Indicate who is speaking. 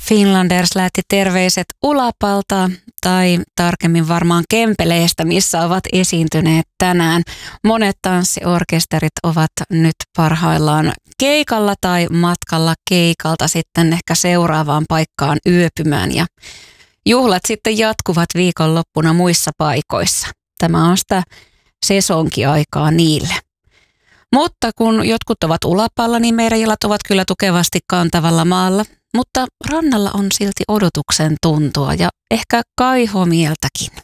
Speaker 1: Finlanders lähetti terveiset Ulapalta, tai tarkemmin varmaan Kempeleestä, missä ovat esiintyneet tänään. Monet tanssiorkesterit ovat nyt parhaillaan keikalla tai matkalla keikalta sitten ehkä seuraavaan paikkaan yöpymään. Ja juhlat sitten jatkuvat viikonloppuna muissa paikoissa. Tämä on sitä sesonkiaikaa niille. Mutta kun jotkut ovat Ulapalla, niin meidän illat ovat kyllä tukevasti kantavalla maalla. Mutta rannalla on silti odotuksen tuntua ja ehkä kaihomieltäkin.